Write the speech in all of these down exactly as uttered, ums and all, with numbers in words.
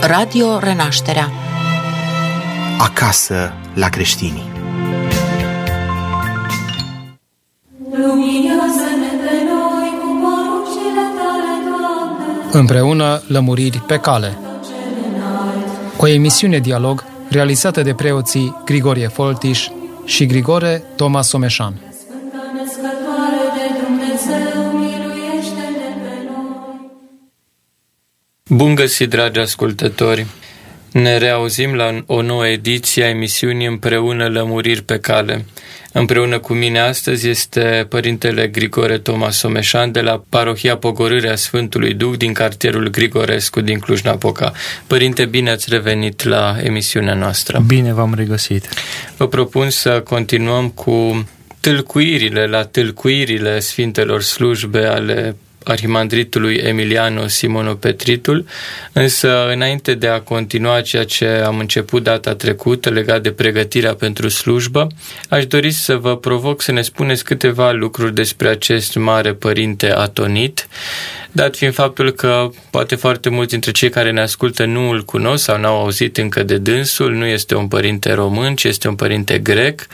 Radio Renașterea. Acasă la creștini. Împreună lămuriri pe cale. O emisiune dialog realizată de preoții Grigorie Foltiș și Grigore Toma Someșan. Bun găsit, dragi ascultători! Ne reauzim la o nouă ediție a emisiunii Împreună lămuriri pe cale. Împreună cu mine astăzi este Părintele Grigore Toma Someșan de la Parohia Pogorârea Sfântului Duh din cartierul Grigorescu din Cluj-Napoca. Părinte, bine ați revenit la emisiunea noastră. Bine v-am regăsit. Vă propun să continuăm cu tâlcuirile la tâlcuirile Sfintelor Slujbe ale arhimandritului Emiliano Simonopetritul, însă înainte de a continua ceea ce am început data trecută legat de pregătirea pentru slujbă, aș dori să vă provoc să ne spuneți câteva lucruri despre acest mare părinte atonit, dat fiind faptul că poate foarte mulți dintre cei care ne ascultă nu îl cunosc sau n-au auzit încă de dânsul. Nu este un părinte român, ci este un părinte grec,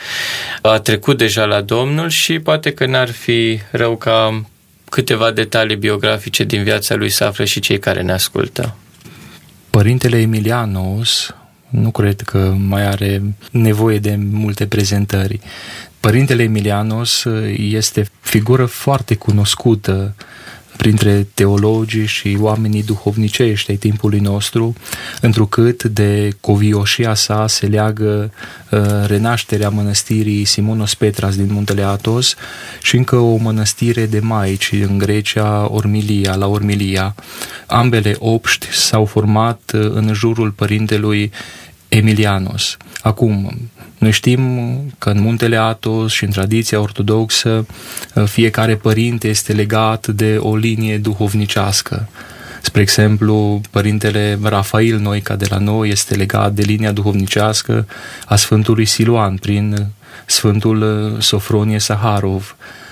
a trecut deja la Domnul și poate că n-ar fi rău ca câteva detalii biografice din viața lui să află și cei care ne ascultă. Părintele Emilianos nu cred că mai are nevoie de multe prezentări. Părintele Emilianos este figură foarte cunoscută printre teologii și oamenii duhovnicești ai timpului nostru, întrucât de covioșia sa se leagă uh, renașterea mănăstirii Simonos Petras din Muntele Athos și încă o mănăstire de maici în Grecia, Ormilia, la Ormilia. Ambele obști s-au format în jurul părintelui Emilianos. Acum, noi știm că în Muntele Athos și în tradiția ortodoxă fiecare părinte este legat de o linie duhovnicească. Spre exemplu, părintele Rafail Noica de la noi este legat de linia duhovnicească a Sfântului Siluan prin Sfântul Sofronie Saharov.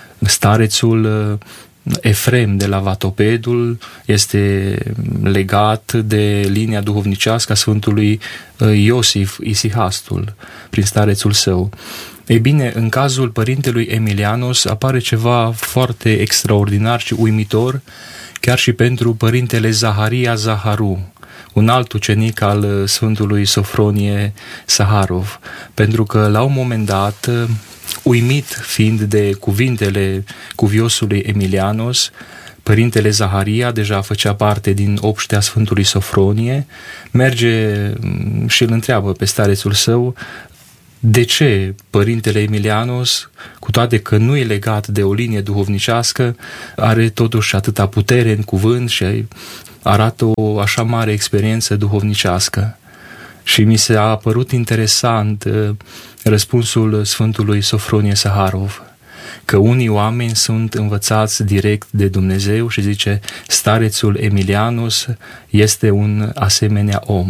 Starețul Efrem de la Vatopedul este legat de linia duhovnicească a Sfântului Iosif Isihastul prin starețul său. Ei bine, în cazul părintelui Emilianos apare ceva foarte extraordinar și uimitor, chiar și pentru părintele Zaharia Zaharu, un alt ucenic al Sfântului Sofronie Saharov, pentru că la un moment dat, uimit fiind de cuvintele cuviosului Emilianos, părintele Zaharia deja făcea parte din obștea Sfântului Sofronie, merge și îl întreabă pe starețul său de ce părintele Emilianos, cu toate că nu e legat de o linie duhovnicească, are totuși atâta putere în cuvânt și arată o așa mare experiență duhovnicească. Și mi s-a părut interesant răspunsul Sfântului Sofronie Saharov, că unii oameni sunt învățați direct de Dumnezeu și zice, starețul Emilianos este un asemenea om.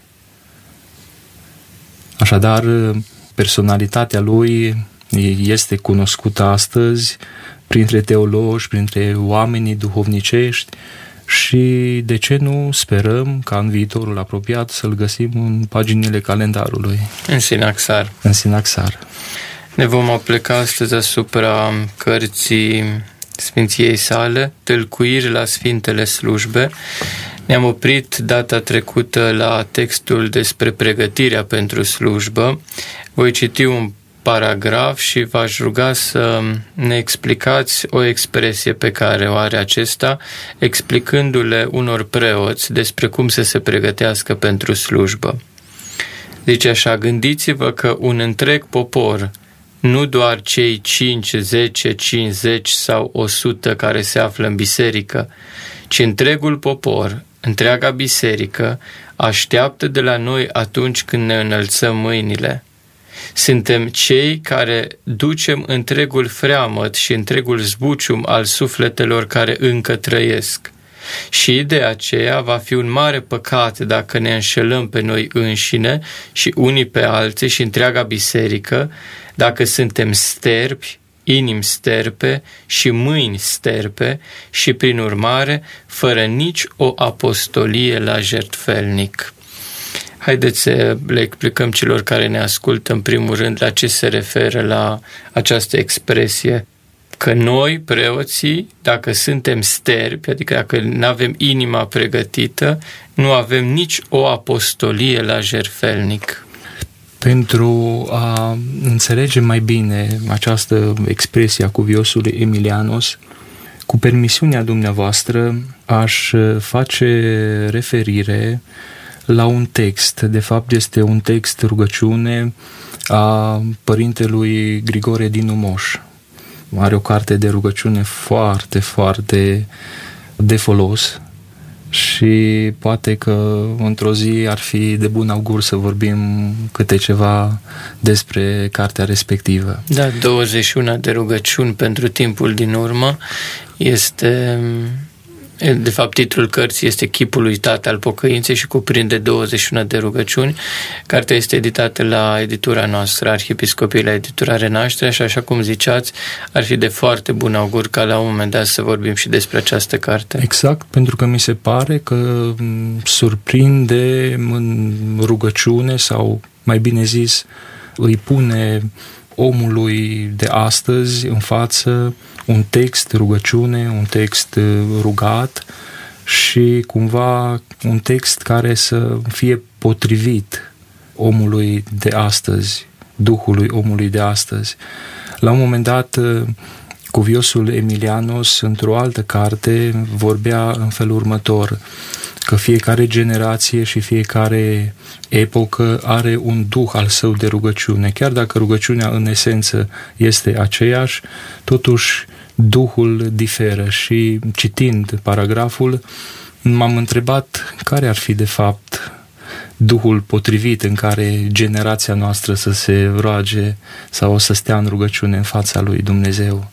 Așadar, personalitatea lui este cunoscută astăzi printre teologi, printre oamenii duhovnicești și, de ce nu, sperăm ca în viitorul apropiat să-l găsim în paginile calendarului. În Sinaxar. În Sinaxar. Ne vom apleca astăzi asupra cărții Sfinției sale, Tâlcuiri la Sfintele Slujbe. Ne-am oprit data trecută la textul despre pregătirea pentru slujbă. Voi citi un paragraf și v-aș ruga să ne explicați o expresie pe care o are acesta, explicându-le unor preoți despre cum să se pregătească pentru slujbă. Zice așa: gândiți-vă că un întreg popor, nu doar cei cinci, zece, cincizeci sau o sută care se află în biserică, ci întregul popor, întreaga biserică, așteaptă de la noi atunci când ne înălțăm mâinile. Suntem cei care ducem întregul freamăt și întregul zbucium al sufletelor care încă trăiesc. Și de aceea va fi un mare păcat dacă ne înșelăm pe noi înșine și unii pe alții și întreaga biserică, dacă suntem sterpi, inimi sterpe și mâini sterpe și, prin urmare, fără nici o apostolie la jertfelnic. Haideți să le explicăm celor care ne ascultă în primul rând la ce se referă la această expresie. Că noi, preoții, dacă suntem sterbi, adică dacă nu avem inima pregătită, nu avem nici o apostolie la jertfelnic. Pentru a înțelege mai bine această expresie a cuviosului Emilianos, cu permisiunea dumneavoastră, aș face referire la un text. De fapt, este un text rugăciune a părintelui Grigore din Umoș. Are o carte de rugăciune foarte, foarte de folos și poate că într-o zi ar fi de bun augur să vorbim câte ceva despre cartea respectivă. Da, douăzeci și unu de rugăciuni pentru timpul din urmă este... De fapt, titlul cărții este Chipul uitat al pocăinței și cuprinde douăzeci și unu de rugăciuni. Cartea este editată la editura noastră, Arhiepiscopie, la editura Renașterea, și așa cum ziceați, ar fi de foarte bun augur ca la un moment dat să vorbim și despre această carte. Exact, pentru că mi se pare că surprinde în rugăciune, sau mai bine zis, îi pune omului de astăzi în față un text rugăciune, un text rugat și cumva un text care să fie potrivit omului de astăzi, Duhului omului de astăzi. La un moment dat, cuviosul Emilianos, într-o altă carte, vorbea în felul următor, că fiecare generație și fiecare epocă are un duh al său de rugăciune. Chiar dacă rugăciunea în esență este aceeași, totuși duhul diferă. Și citind paragraful, m-am întrebat care ar fi de fapt duhul potrivit în care generația noastră să se roage sau să stea în rugăciune în fața lui Dumnezeu.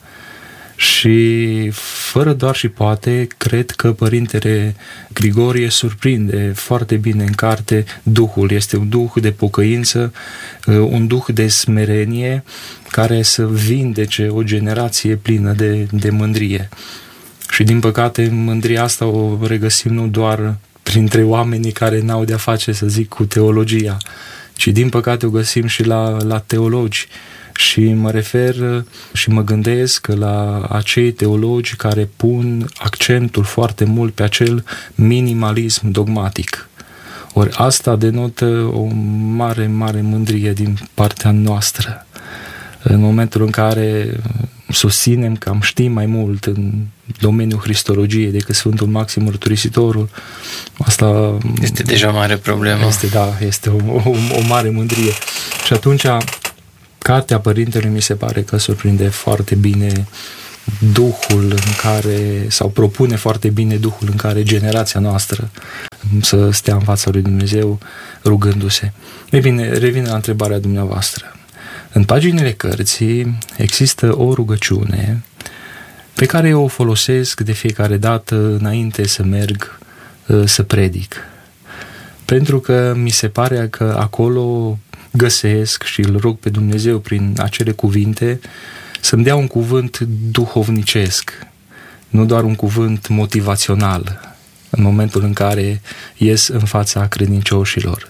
Și fără doar și poate, cred că Părintele Grigorie surprinde foarte bine în carte Duhul. Este un duh de pocăință, un duh de smerenie care să vindece o generație plină de, de mândrie. Și din păcate mândria asta o regăsim nu doar printre oamenii care n-au de-a face, să zic, cu teologia, ci din păcate o găsim și la, la teologi. Și mă refer și mă gândesc la acei teologi care pun accentul foarte mult pe acel minimalism dogmatic. Ori asta denotă o mare, mare mândrie din partea noastră. În momentul în care susținem că am ști mai mult în domeniul cristologiei decât Sfântul Maxim Mărturisitorul, asta este deja o mare problemă. Este, da, este o, o, o mare mândrie. Și atunci cartea Părintelui mi se pare că surprinde foarte bine Duhul în care, sau propune foarte bine Duhul în care generația noastră să stea în fața lui Dumnezeu rugându-se. Ei bine, revin la întrebarea dumneavoastră. În paginile cărții există o rugăciune pe care eu o folosesc de fiecare dată înainte să merg să predic. Pentru că mi se pare că acolo găsesc și îl rog pe Dumnezeu prin acele cuvinte să-mi dea un cuvânt duhovnicesc, nu doar un cuvânt motivațional în momentul în care ies în fața credincioșilor.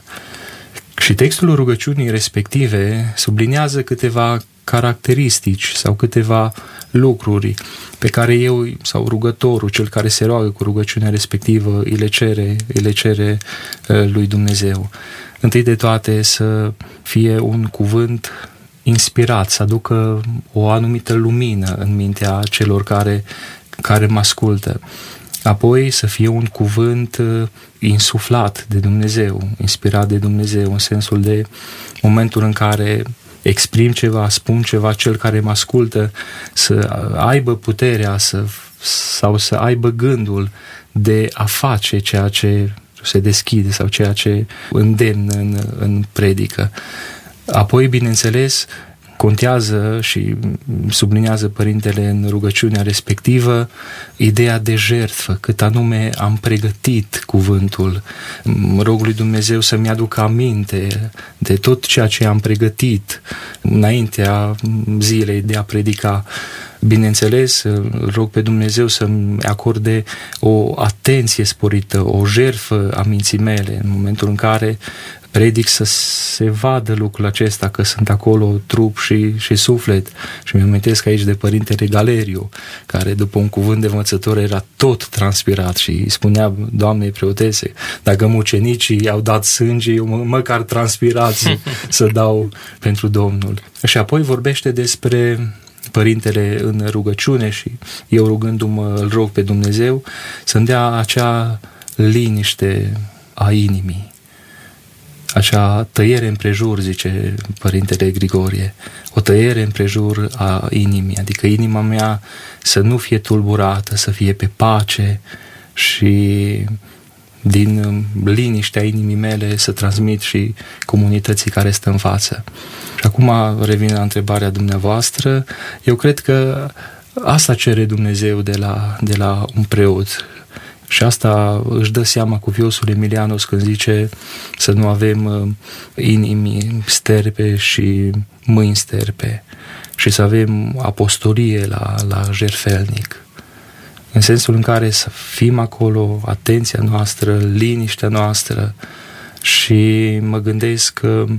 Și textul rugăciunii respective subliniază câteva caracteristici sau câteva lucruri pe care eu sau rugătorul, cel care se roagă cu rugăciunea respectivă, îi le cere, îi le cere lui Dumnezeu. Întâi de toate să fie un cuvânt inspirat, să aducă o anumită lumină în mintea celor care, care mă ascultă. Apoi să fie un cuvânt insuflat de Dumnezeu, inspirat de Dumnezeu, în sensul de momentul în care exprim ceva, spun ceva, cel care mă ascultă să aibă puterea să, sau să aibă gândul de a face ceea ce se deschide sau ceea ce îndemnă în, în predică. Apoi, bineînțeles, contează și subliniază Părintele în rugăciunea respectivă ideea de jertfă, cât anume am pregătit cuvântul. Mă rog lui Dumnezeu să-mi aducă aminte de tot ceea ce am pregătit înaintea zilei de a predica. Bineînțeles, îl rog pe Dumnezeu să-mi acorde o atenție sporită, o jertfă a minții mele în momentul în care predic, să se vadă lucrul acesta, că sunt acolo trup și, și suflet. Și mi amintesc aici de părintele Galeriu, care după un cuvânt de învățător era tot transpirat și îi spunea Doamnei preotese, dacă mucenicii au dat sânge, eu mă, măcar transpirați să dau pentru Domnul. Și apoi vorbește despre părintele în rugăciune și eu rugându-mă îl rog pe Dumnezeu să-mi dea acea liniște a inimii, acea tăiere împrejur, zice părintele Grigorie, o tăiere împrejur a inimii, adică inima mea să nu fie tulburată, să fie pe pace și din liniștea inimii mele să transmit și comunității care stă în față. Și acum revin la întrebarea dumneavoastră. Eu cred că asta cere Dumnezeu de la, de la un preot. Și asta își dă seama cuviosul Emilianos când zice să nu avem inimi sterpe și mâini sterpe și să avem apostolie la, la jertfelnic. În sensul în care să fim acolo, atenția noastră, liniștea noastră. Și mă gândesc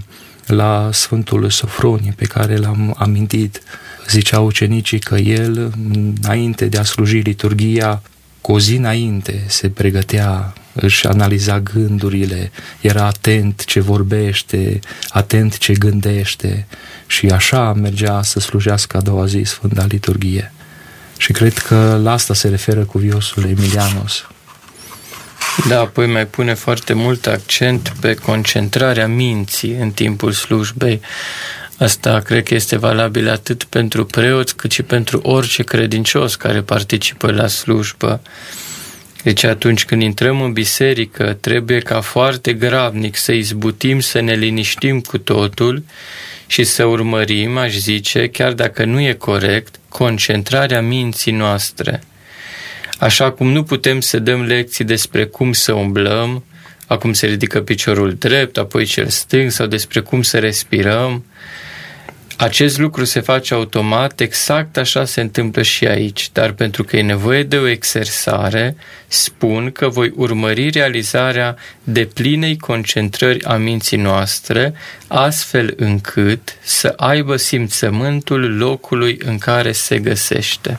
la Sfântul Sofronie pe care l-am amintit. Ziceau ucenicii că el, înainte de a sluji liturghia, cu o zi înainte se pregătea, își analiza gândurile, era atent ce vorbește, atent ce gândește și așa mergea să slujească a doua zi Sfânta Liturghie. Și cred că la asta se referă cuviosul Emilianos. Da, apoi mai pune foarte mult accent pe concentrarea minții în timpul slujbei. Asta cred că este valabil atât pentru preoți cât și pentru orice credincios care participă la slujbă. Deci atunci când intrăm în biserică, trebuie ca foarte grabnic să izbutim, să ne liniștim cu totul și să urmărim, aș zice, chiar dacă nu e corect, concentrarea minții noastre. Așa cum nu putem să dăm lecții despre cum să umblăm, acum se ridică piciorul drept, apoi cel stâng, sau despre cum să respirăm, acest lucru se face automat, exact așa se întâmplă și aici, dar pentru că e nevoie de o exersare, spun că voi urmări realizarea deplinei concentrări a minții noastre, astfel încât să aibă simțământul locului în care se găsește.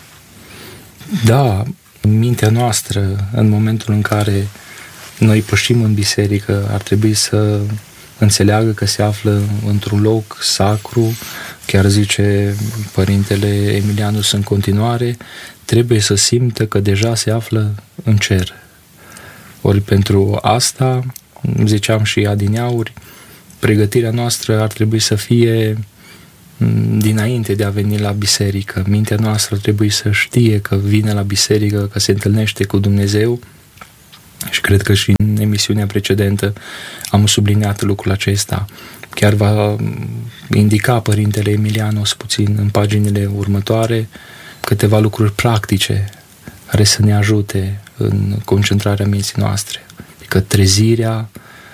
Da, mintea noastră, în momentul în care noi pășim în biserică, ar trebui să înțeleagă că se află într-un loc sacru, chiar zice părintele Emilianus în continuare, trebuie să simtă că deja se află în cer. Ori pentru asta, ziceam și adineauri, pregătirea noastră ar trebui să fie dinainte de a veni la biserică. Mintea noastră trebuie să știe că vine la biserică, că se întâlnește cu Dumnezeu. Și cred că și în emisiunea precedentă am subliniat lucrul acesta. Chiar va indica părintele Emilianos puțin în paginile următoare câteva lucruri practice care să ne ajute în concentrarea minții noastre. Adică trezirea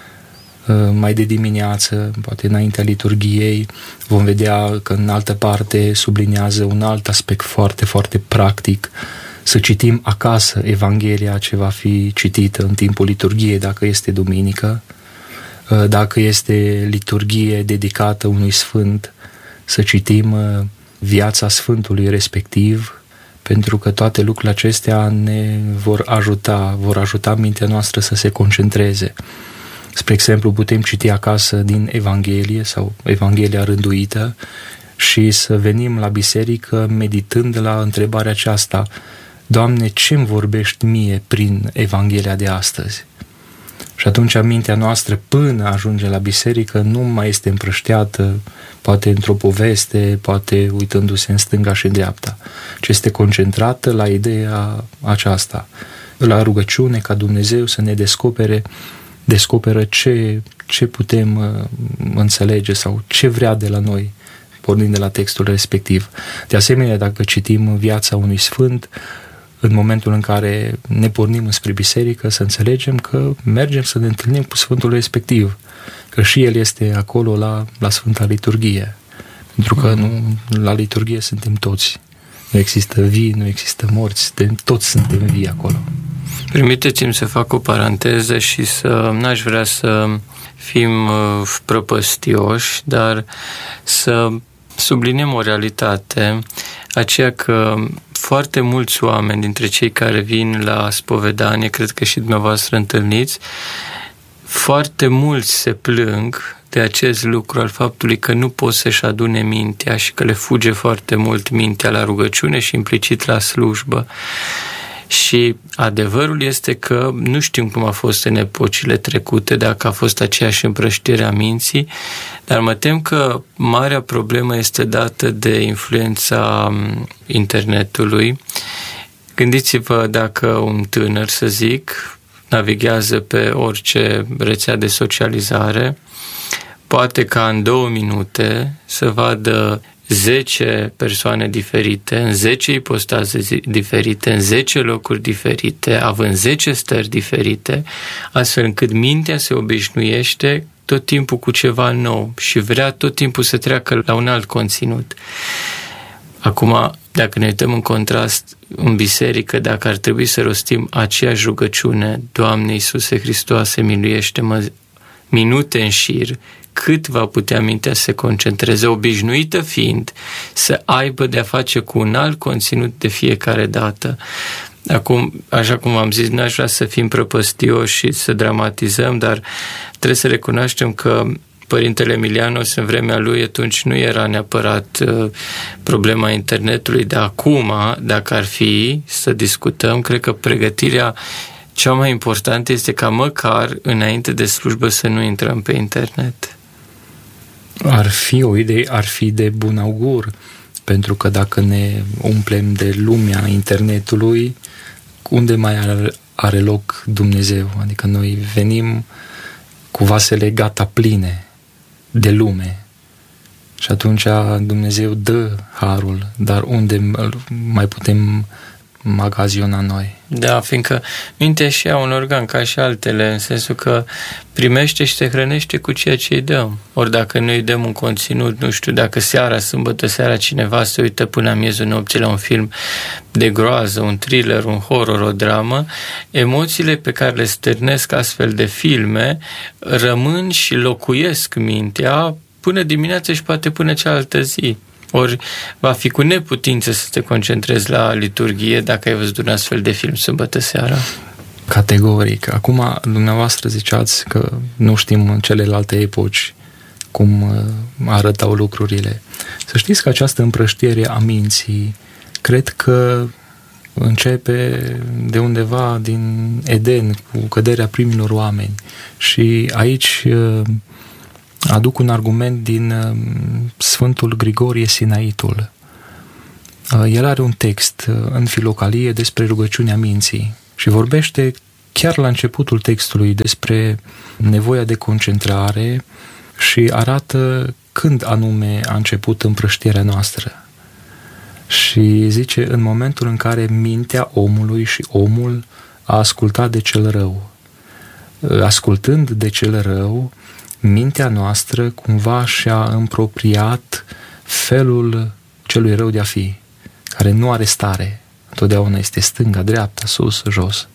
mai de dimineață, poate înaintea liturghiei, vom vedea că în altă parte subliniază un alt aspect foarte, foarte practic, să citim acasă Evanghelia ce va fi citită în timpul liturghiei, dacă este duminică, dacă este liturghie dedicată unui sfânt, să citim viața sfântului respectiv, pentru că toate lucrurile acestea ne vor ajuta, vor ajuta mintea noastră să se concentreze. Spre exemplu, putem citi acasă din Evanghelie sau Evanghelia rânduită și să venim la biserică meditând la întrebarea aceasta: Doamne, ce-mi vorbești mie prin Evanghelia de astăzi? Și atunci mintea noastră, până ajunge la biserică, nu mai este împrășteată, poate într-o poveste, poate uitându-se în stânga și în dreapta, ci este concentrată la ideea aceasta, la rugăciune ca Dumnezeu să ne descopere, descoperă ce, ce putem uh, înțelege sau ce vrea de la noi, pornind de la textul respectiv. De asemenea, dacă citim viața unui sfânt, în momentul în care ne pornim spre biserică, să înțelegem că mergem să ne întâlnim cu sfântul respectiv, că și el este acolo la, la Sfânta Liturghie, pentru că nu, la liturghie suntem toți Nu există vii, nu există morți, toți suntem vii acolo. Permiteți-mi să fac o paranteză și să n-aș vrea să fim prăpăstioși, dar să subliniem o realitate, aceea că foarte mulți oameni dintre cei care vin la spovedanie, cred că și dumneavoastră întâlniți, foarte mulți se plâng de acest lucru al faptului că nu pot să-și adune mintea și că le fuge foarte mult mintea la rugăciune și implicit la slujbă. Și adevărul este că nu știm cum a fost în epocile trecute, dacă a fost aceeași împrăștire a minții, dar mă tem că marea problemă este dată de influența internetului. Gândiți-vă dacă un tânăr, să zic, navighează pe orice rețea de socializare, poate ca în două minute să vadă zece persoane diferite, în zece ipostaze diferite, în zece locuri diferite, având zece stări diferite, astfel încât mintea se obișnuiește tot timpul cu ceva nou și vrea tot timpul să treacă la un alt conținut. Acum, dacă ne uităm în contrast în biserică, dacă ar trebui să rostim aceeași rugăciune, Doamne Iisuse Hristoase, miluiește-mă, minute în șir, cât va putea mintea să se concentreze, obișnuită fiind să aibă de-a face cu un alt conținut de fiecare dată. Acum, așa cum am zis, n-aș vrea să fim prăpăstioși și să dramatizăm, dar trebuie să recunoaștem că Părintele Emilianos, în vremea lui, atunci nu era neapărat uh, problema internetului, dar acum, dacă ar fi să discutăm, cred că pregătirea cea mai importantă este ca măcar înainte de slujbă să nu intrăm pe internet. Ar fi o idee, ar fi de bun augur, pentru că dacă ne umplem de lumea internetului, unde mai are, are loc Dumnezeu? Adică noi venim cu vasele gata pline de lume și atunci Dumnezeu dă harul, dar unde mai putem magaziona noi? Da, fiindcă mintea și ea un organ ca și altele, în sensul că primește și te hrănește cu ceea ce îi dăm. Ori dacă noi îi dăm un conținut, nu știu, dacă seara, sâmbătă seara, cineva se uită până la miezul nopții la un film de groază, un thriller, un horror, o dramă, emoțiile pe care le stârnesc astfel de filme rămân și locuiesc mintea până dimineața și poate până cealaltă zi. Ori va fi cu neputință să te concentrezi la liturghie dacă ai văzut un astfel de film sâmbătă seara. Categoric. Acum, dumneavoastră ziceați că nu știm în celelalte epoci cum arătau lucrurile. Să știți că această împrăștiere a minții cred că începe de undeva din Eden, cu căderea primilor oameni. Și aici aduc un argument din Sfântul Grigorie Sinaitul. El are un text în Filocalie despre rugăciunea minții și vorbește chiar la începutul textului despre nevoia de concentrare și arată când anume a început împrăștierea noastră. Și zice, în momentul în care mintea omului și omul a ascultat de cel rău. Ascultând de cel rău, mintea noastră cumva și-a împropriat felul celui rău de a fi, care nu are stare. Întotdeauna este stânga, dreapta, sus, jos.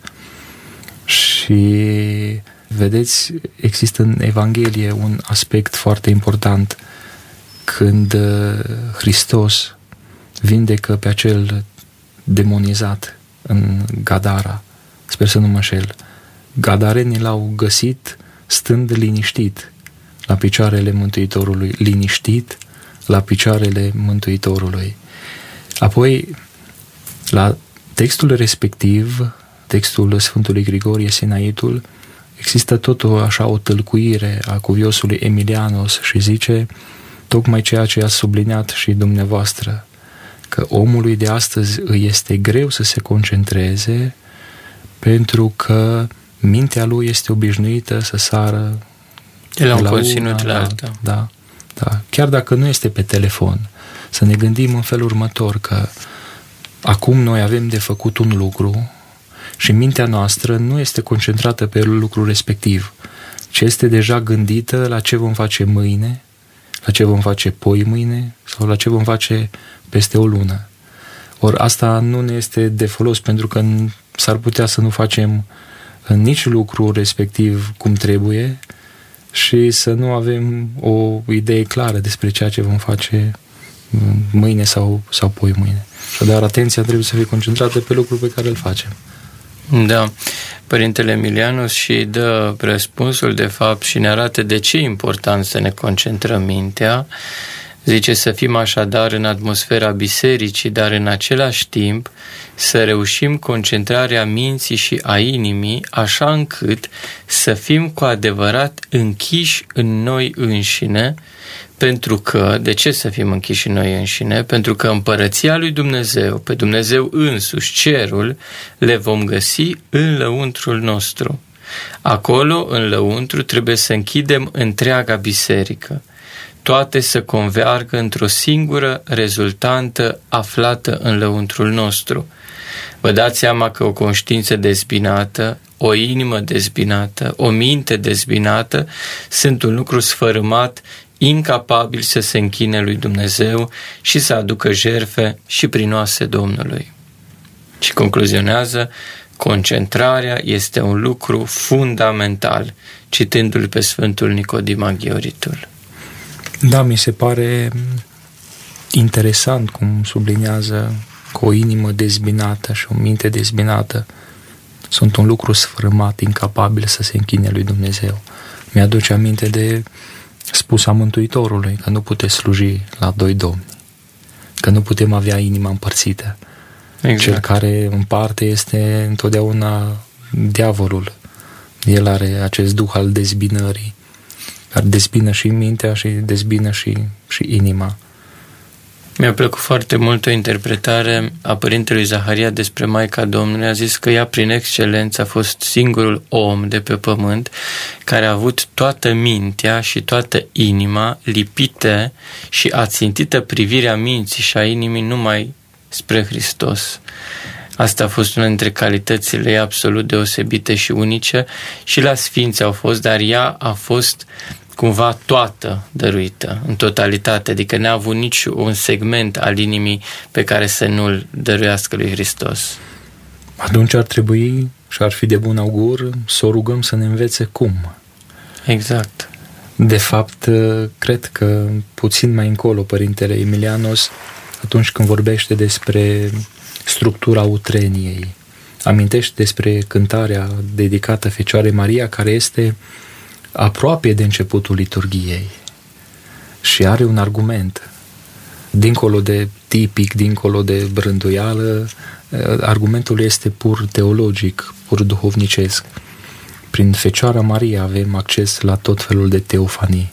Și vedeți, există în Evanghelie un aspect foarte important când Hristos vindecă pe acel demonizat în Gadara. Sper să nu mă înșel. Gadarenii l-au găsit stând liniștit la picioarele Mântuitorului, liniștit la picioarele Mântuitorului. Apoi, la textul respectiv, textul Sfântului Grigorie Sinaitul, există tot o, așa o tălcuire a cuviosului Emilianos și zice tocmai ceea ce a subliniat și dumneavoastră, că omului de astăzi îi este greu să se concentreze pentru că mintea lui este obișnuită să sară de la un conținut la alta. Da, da. Chiar dacă nu este pe telefon, să ne gândim în felul următor, că acum noi avem de făcut un lucru și mintea noastră nu este concentrată pe lucrul respectiv, ci este deja gândită la ce vom face mâine, la ce vom face poi mâine sau la ce vom face peste o lună. Ori asta nu ne este de folos, pentru că s-ar putea să nu facem nici lucru respectiv cum trebuie și să nu avem o idee clară despre ceea ce vom face mâine sau, sau poi mâine. Dar atenția trebuie să fie concentrată pe lucrul pe care îl facem. Da, Părintele Emilianus și dă răspunsul de fapt și ne arată de ce e important să ne concentrăm mintea. Zice să fim așadar în atmosfera bisericii, dar în același timp să reușim concentrarea minții și a inimii așa încât să fim cu adevărat închiși în noi înșine, pentru că, de ce să fim închiși în noi înșine? Pentru că împărăția lui Dumnezeu, pe Dumnezeu însuși, cerul, le vom găsi în lăuntrul nostru. Acolo, în lăuntru, trebuie să închidem întreaga biserică. Toate să convergă într-o singură rezultantă aflată în lăuntrul nostru. Vă dați seama că o conștiință dezbinată, o inimă dezbinată, o minte dezbinată sunt un lucru sfărâmat, incapabil să se închine lui Dumnezeu și să aducă jertfe și prinoase Domnului. Și concluzionează, concentrarea este un lucru fundamental, citându-l pe Sfântul Nicodim Aghioritul. Da, mi se pare interesant cum subliniază că o inimă dezbinată și o minte dezbinată sunt un lucru sfârmat, incapabil să se închine lui Dumnezeu. Mi-aduce aminte de spusa Mântuitorului, că nu puteți sluji la doi domni, că nu putem avea inima împărțită. Exact. Cel care împarte este întotdeauna diavolul. El are acest duh al dezbinării, care dezbină și mintea și dezbină și, și inima. Mi-a plăcut foarte mult o interpretare a Părintelui Zaharia despre Maica Domnului. A zis că ea, prin excelență, a fost singurul om de pe pământ care a avut toată mintea și toată inima lipite și ațintită privirea minții și a inimii numai spre Hristos. Asta a fost una dintre calitățile ei absolut deosebite și unice și la Sfinți au fost, dar ea a fost cumva toată dăruită, în totalitate, adică n-a avut nici un segment al inimii pe care să nu-l dăruiască lui Hristos. Atunci ar trebui și ar fi de bun augur să o rugăm să ne învețe cum. Exact. De fapt, cred că puțin mai încolo Părintele Emilianos, atunci când vorbește despre structura utreniei, amintește despre cântarea dedicată Fecioarei Maria, care este aproape de începutul liturghiei și are un argument. Dincolo de tipic, dincolo de brânduială, argumentul este pur teologic, pur duhovnicesc. Prin Fecioara Maria avem acces la tot felul de teofanii,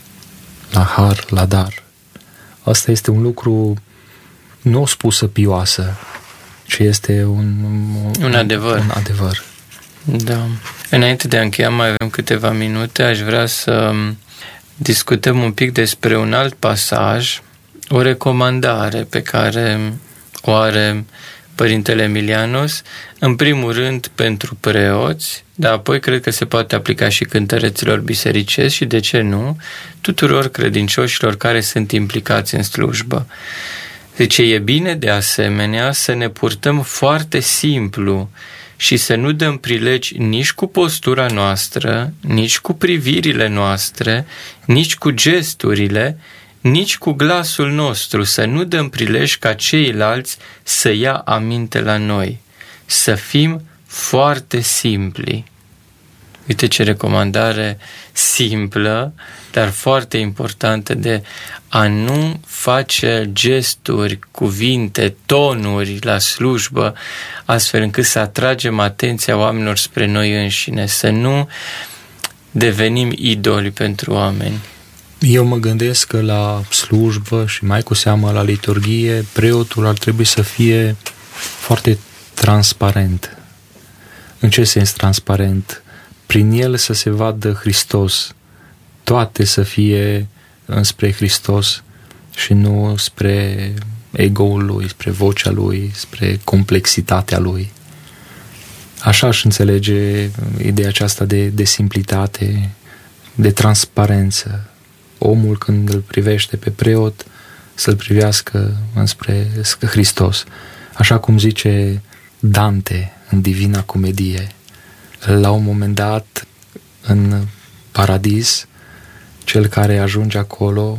la har, la dar. Asta este un lucru nu o spusă pioasă, ci este un, un, un adevăr. Un adevăr. Da. Înainte de a încheia, mai avem câteva minute, aș vrea să discutăm un pic despre un alt pasaj, o recomandare pe care o are Părintele Emilianus, în primul rând pentru preoți, dar apoi cred că se poate aplica și cântăreților bisericești și, de ce nu, tuturor credincioșilor care sunt implicați în slujbă. Zice, e bine de asemenea să ne purtăm foarte simplu și să nu dăm prilegi nici cu postura noastră, nici cu privirile noastre, nici cu gesturile, nici cu glasul nostru, să nu dăm prilej ca ceilalți să ia aminte la noi. Să fim foarte simpli. Uite ce recomandare simplă, dar foarte importantă, de a nu face gesturi, cuvinte, tonuri la slujbă, astfel încât să atragem atenția oamenilor spre noi înșine, să nu devenim idoli pentru oameni. Eu mă gândesc că la slujbă și mai cu seamă la liturghie, preotul ar trebui să fie foarte transparent. În ce sens transparent? Prin el să se vadă Hristos, toate să fie înspre Hristos și nu spre ego-ul lui, spre vocea lui, spre complexitatea lui. Așa aș înțelege ideea aceasta de, de simplitate, de transparență. Omul, când îl privește pe preot, să-l privească înspre Hristos. Așa cum zice Dante în Divina Comedie, la un moment dat în paradis, cel care ajunge acolo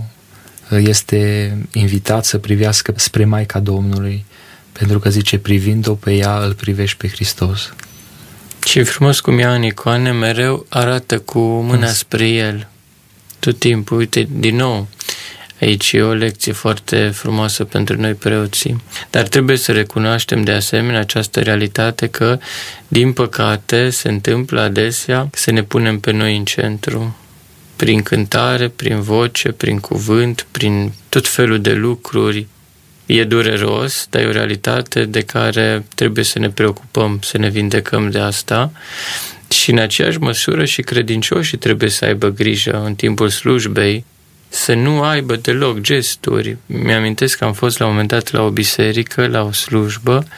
este invitat să privească spre Maica Domnului, pentru că zice, privind-o pe ea, îl privești pe Hristos. Și frumos cum ea în icoane mereu arată cu mâna spre el. Tot timpul, uite, din nou, aici e o lecție foarte frumoasă pentru noi preoții. Dar trebuie să recunoaștem de asemenea această realitate că, din păcate, se întâmplă adesea să ne punem pe noi în centru. Prin cântare, prin voce, prin cuvânt, prin tot felul de lucruri. E dureros, dar e o realitate de care trebuie să ne preocupăm, să ne vindecăm de asta. Și în aceeași măsură și credincioșii trebuie să aibă grijă în timpul slujbei, să nu aibă deloc gesturi. Mi-amintesc că am fost la un moment dat la o biserică, la o slujbă,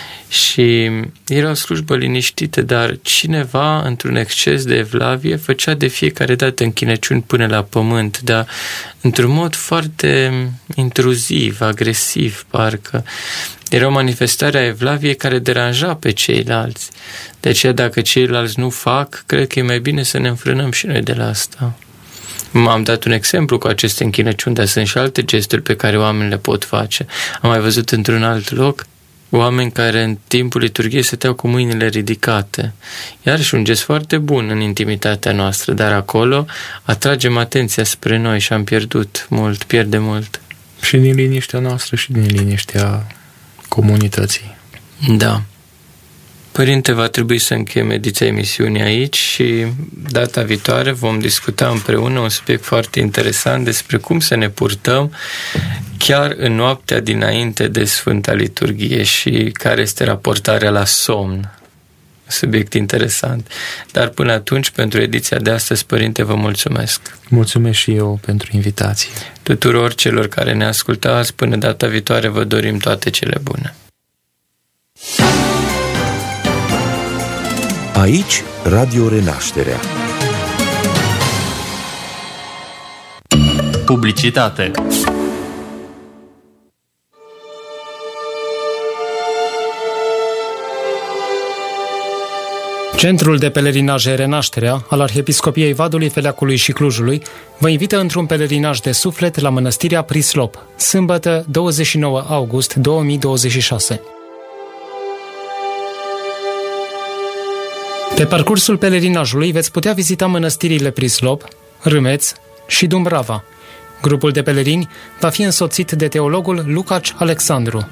și era o slujbă liniștită, dar cineva, într-un exces de evlavie, făcea de fiecare dată închinăciuni până la pământ, dar într-un mod foarte intruziv, agresiv, parcă. Era o manifestare a evlaviei care deranja pe ceilalți. De aceea, dacă ceilalți nu fac, cred că e mai bine să ne înfrânăm și noi de la asta. M-am dat un exemplu cu aceste închinăciuni, dar sunt și alte gesturi pe care oamenii le pot face. Am mai văzut într-un alt loc oameni care în timpul liturghiei stăteau cu mâinile ridicate. Iarăși un gest foarte bun în intimitatea noastră, dar acolo atragem atenția spre noi și am pierdut mult, pierde mult. Și din liniștea noastră și din liniștea comunității. Da. Părinte, va trebui să încheiem ediția emisiunii aici și data viitoare vom discuta împreună un subiect foarte interesant despre cum să ne purtăm chiar în noaptea dinainte de Sfânta Liturghie și care este raportarea la somn. Subiect interesant. Dar până atunci, pentru ediția de astăzi, Părinte, vă mulțumesc. Mulțumesc și eu pentru invitație. Tuturor celor care ne ascultați, până data viitoare vă dorim toate cele bune. Aici, Radio Renașterea. Publicitate. Centrul de pelerinaje Renașterea al Arhiepiscopiei Vadului, Feleacului și Clujului vă invită într-un pelerinaj de suflet la Mănăstirea Prislop, sâmbătă douăzeci și nouă august două mii douăzeci și șase. Pe parcursul pelerinajului veți putea vizita mănăstirile Prislop, Râmeț și Dumbrava. Grupul de pelerini va fi însoțit de teologul Lucaci Alexandru.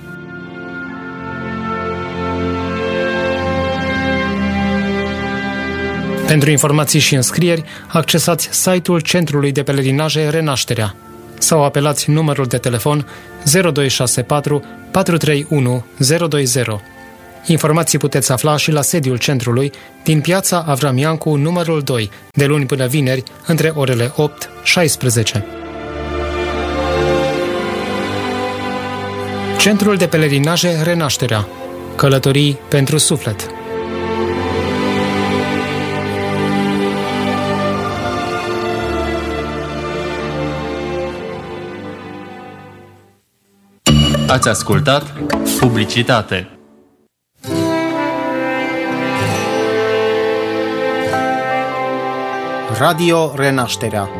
Pentru informații și înscrieri, accesați site-ul Centrului de Pelerinaje Renașterea sau apelați numărul de telefon zero doi șase patru patru trei unu zero doi zero. Informații puteți afla și la sediul centrului din piața Avram Iancu, numărul doi, de luni până vineri, între orele opt și șaisprezece. Centrul de Pelerinaje Renașterea. Călătorii pentru suflet. Ați ascultat Publicitate. Radio Renașterea.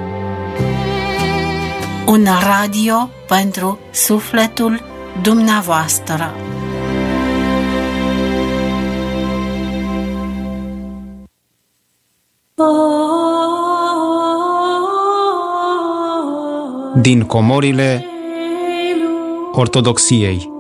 Un radio pentru sufletul dumneavoastră. Din comorile Ortodoxiei.